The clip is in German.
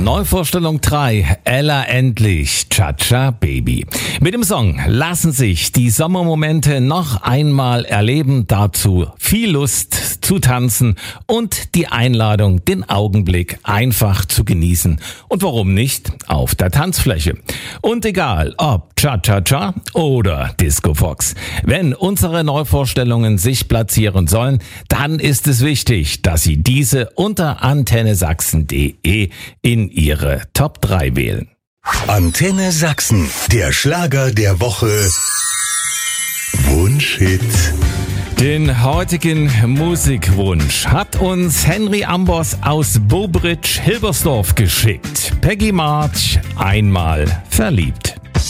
Neuvorstellung 3, Ella endlich, Cha-Cha Baby. Mit dem Song lassen sich die Sommermomente noch einmal erleben, dazu viel Lust zu tanzen und die Einladung, den Augenblick einfach zu genießen. Und warum nicht auf der Tanzfläche? Und egal ob Cha-Cha-Cha oder Disco Fox. Wenn unsere Neuvorstellungen sich platzieren sollen, dann ist es wichtig, dass Sie diese unter antennesachsen.de in Ihre Top 3 wählen. Antenne Sachsen, der Schlager der Woche. Wunschhit. Den heutigen Musikwunsch hat uns Henry Ambos aus Bobridge-Hilbersdorf geschickt. Peggy March, einmal verliebt.